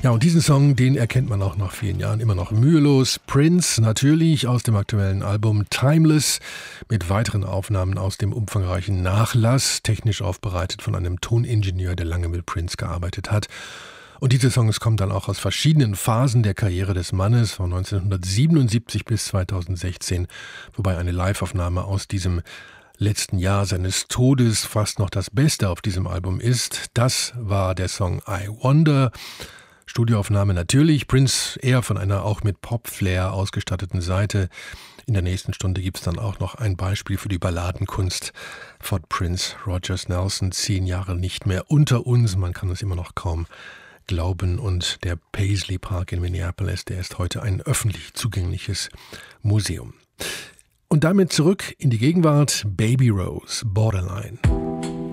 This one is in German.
Ja, und diesen Song, den erkennt man auch nach vielen Jahren immer noch mühelos. Prince, natürlich aus dem aktuellen Album Timeless, mit weiteren Aufnahmen aus dem umfangreichen Nachlass, technisch aufbereitet von einem Toningenieur, der lange mit Prince gearbeitet hat. Und diese Songs kommen dann auch aus verschiedenen Phasen der Karriere des Mannes, von 1977 bis 2016, wobei eine Liveaufnahme aus diesem letzten Jahr seines Todes fast noch das Beste auf diesem Album ist. Das war der Song I Wonder. Studioaufnahme natürlich, Prince eher von einer auch mit Pop-Flair ausgestatteten Seite. In der nächsten Stunde gibt es dann auch noch ein Beispiel für die Balladenkunst von Prince. Rogers Nelson, 10 Jahre nicht mehr unter uns, man kann es immer noch kaum glauben. Und der Paisley Park in Minneapolis, der ist heute ein öffentlich zugängliches Museum. Und damit zurück in die Gegenwart, Baby Rose, Borderline.